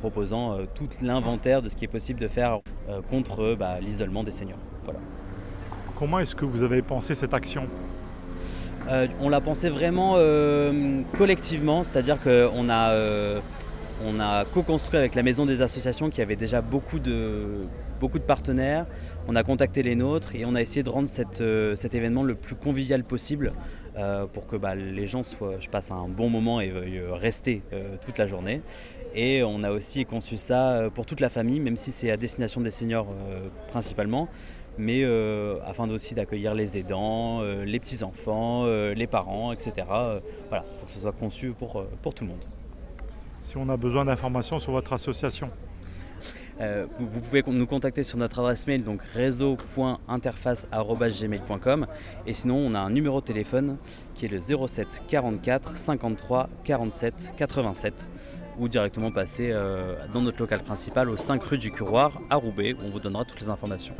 proposant tout l'inventaire de ce qui est possible de faire contre l'isolement des seniors. Voilà. Comment est-ce que vous avez pensé cette action ? On l'a pensé vraiment collectivement, c'est-à-dire qu'on a co-construit avec la Maison des Associations qui avait déjà beaucoup de partenaires. On a contacté les nôtres et on a essayé de rendre cet événement le plus convivial possible pour que les gens passent un bon moment et veuillent rester toute la journée. Et on a aussi conçu ça pour toute la famille, même si c'est à destination des seniors principalement, mais afin aussi d'accueillir les aidants, les petits-enfants, les parents, etc. Voilà, il faut que ce soit conçu pour tout le monde. Si on a besoin d'informations sur votre association, vous pouvez nous contacter sur notre adresse mail, donc réseau.interface@gmail.com, et sinon on a un numéro de téléphone qui est le 07 44 53 47 87, ou directement passer dans notre local principal au 5 rue du Curoir à Roubaix, où on vous donnera toutes les informations.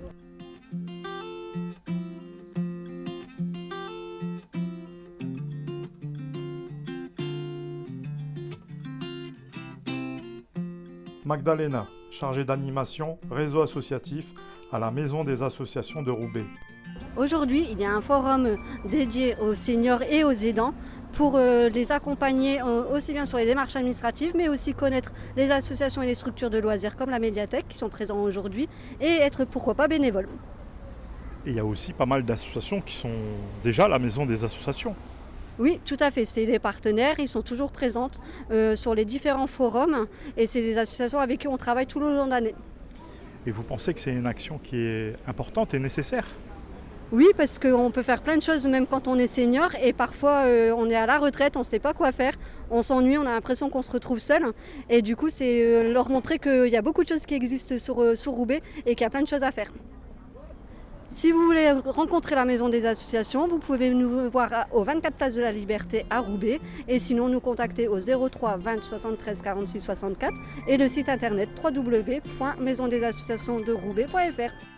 Magdalena, chargée d'animation, réseau associatif à la Maison des Associations de Roubaix. Aujourd'hui, il y a un forum dédié aux seniors et aux aidants pour les accompagner aussi bien sur les démarches administratives, mais aussi connaître les associations et les structures de loisirs comme la médiathèque qui sont présents aujourd'hui et être pourquoi pas bénévole. Et il y a aussi pas mal d'associations qui sont déjà à la Maison des Associations. Oui, tout à fait. C'est les partenaires, ils sont toujours présents sur les différents forums et c'est les associations avec qui on travaille tout le long de l'année. Et vous pensez que c'est une action qui est importante et nécessaire ? Oui, parce qu'on peut faire plein de choses même quand on est senior et parfois on est à la retraite, on ne sait pas quoi faire, on s'ennuie, on a l'impression qu'on se retrouve seul et du coup c'est leur montrer qu'il y a beaucoup de choses qui existent sur Roubaix et qu'il y a plein de choses à faire. Si vous voulez rencontrer la Maison des Associations, vous pouvez nous voir au 24 Place de la Liberté à Roubaix et sinon nous contacter au 03 20 73 46 64 et le site internet www.maisondesassociationsderoubaix.fr.